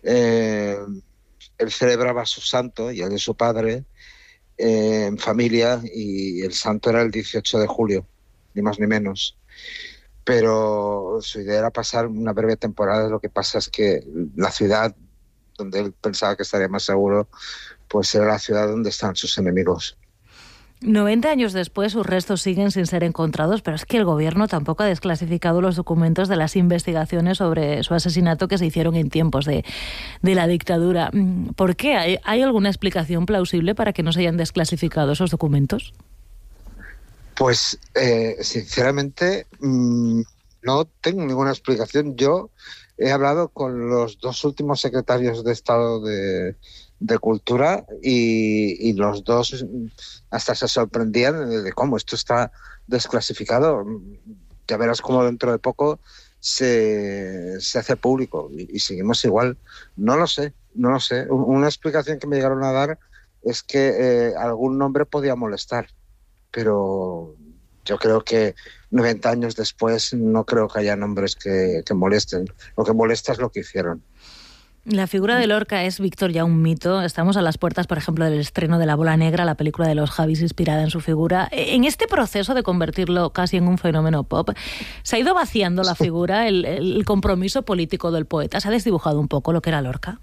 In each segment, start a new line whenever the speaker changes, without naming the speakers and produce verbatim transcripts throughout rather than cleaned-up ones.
Eh, él celebraba a su santo y el de su padre eh, en familia, y el santo era el dieciocho de julio, ni más ni menos. Pero su idea era pasar una breve temporada. Lo que pasa es que la ciudad donde él pensaba que estaría más seguro, pues era la ciudad donde están sus enemigos.
noventa años después, sus restos siguen sin ser encontrados, pero es que el gobierno tampoco ha desclasificado los documentos de las investigaciones sobre su asesinato que se hicieron en tiempos de, de la dictadura. ¿Por qué? ¿Hay, ¿Hay alguna explicación plausible para que no se hayan desclasificado esos documentos?
Pues, eh, sinceramente, mmm, no tengo ninguna explicación. Yo he hablado con los dos últimos secretarios de Estado de, de Cultura y, y los dos hasta se sorprendían de, de cómo esto está desclasificado. Ya verás cómo dentro de poco se, se hace público y, y seguimos igual. No lo sé, no lo sé. Una explicación que me llegaron a dar es que eh, algún nombre podía molestar, pero yo creo que noventa años después no creo que haya nombres que, que molesten. Lo que molesta es lo que hicieron.
La figura de Lorca es, Víctor, ya un mito. Estamos a las puertas, por ejemplo, del estreno de La Bola Negra, la película de los Javis inspirada en su figura. En este proceso de convertirlo casi en un fenómeno pop, ¿se ha ido vaciando la figura, el, el compromiso político del poeta? ¿Se ha desdibujado un poco lo que era Lorca?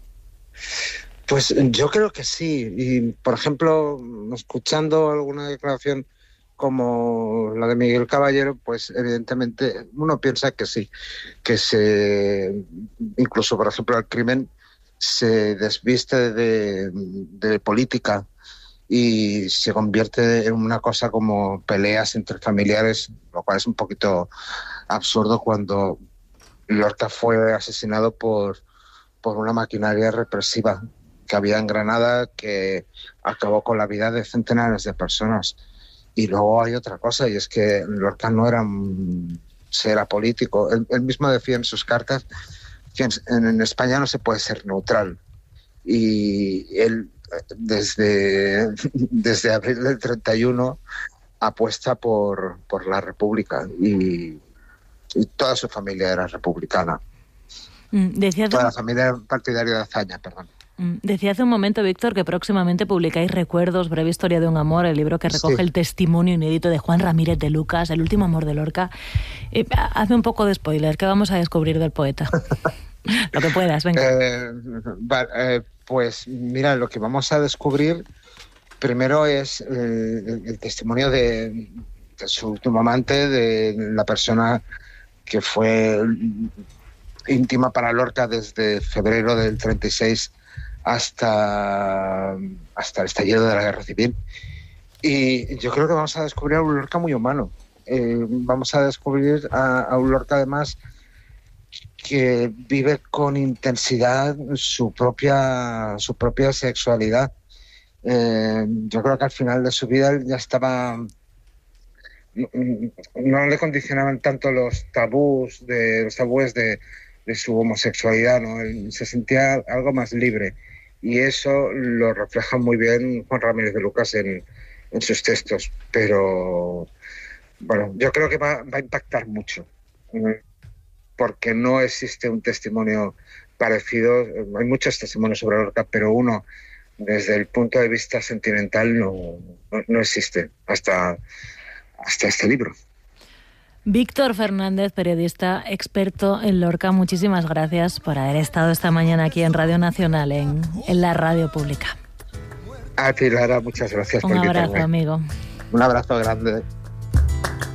Pues yo creo que sí. Y, por ejemplo, escuchando alguna declaración como la de Miguel Caballero, pues evidentemente uno piensa que sí, que se, incluso por ejemplo el crimen se desviste de, de política y se convierte en una cosa como peleas entre familiares, lo cual es un poquito absurdo cuando Lorca fue asesinado por, por una maquinaria represiva que había en Granada, que acabó con la vida de centenares de personas. Y luego hay otra cosa, y es que Lorca no era un ser político. Él, él mismo decía en sus cartas que en, en España no se puede ser neutral. Y él, desde, desde abril del treinta y uno, apuesta por, por la República. Y, y toda su familia era republicana.
Mm, decía
toda la familia partidaria de Azaña, perdón.
Decía hace un momento, Víctor, que próximamente publicáis Recuerdos, breve historia de un amor, el libro que recoge sí. el testimonio inédito de Juan Ramírez de Lucas, el último amor de Lorca. Eh, hazme un poco de spoiler, ¿qué vamos a descubrir del poeta? Lo que puedas, venga.
Eh, va, eh, pues mira, lo que vamos a descubrir primero es eh, el, el testimonio de, de su último amante, de la persona que fue íntima para Lorca desde febrero del treinta y seis hasta, hasta el estallido de la Guerra Civil. Y yo creo que vamos a descubrir a un Lorca muy humano. Eh, vamos a descubrir a, a un Lorca, además, que vive con intensidad su propia, su propia sexualidad. Eh, yo creo que al final de su vida él ya estaba... No, no le condicionaban tanto los tabús de los tabúes de, de su homosexualidad, ¿no? Él se sentía algo más libre, y eso lo refleja muy bien Juan Ramírez de Lucas en, en sus textos. Pero bueno, yo creo que va, va a impactar mucho, porque no existe un testimonio parecido. Hay muchos testimonios sobre Lorca, pero uno desde el punto de vista sentimental no, no, no existe hasta hasta este libro.
Víctor Fernández, periodista experto en Lorca, muchísimas gracias por haber estado esta mañana aquí en Radio Nacional, en, en la radio pública.
A ti, Lara, muchas gracias.
Un
por
abrazo,
invitarme.
amigo.
Un abrazo grande.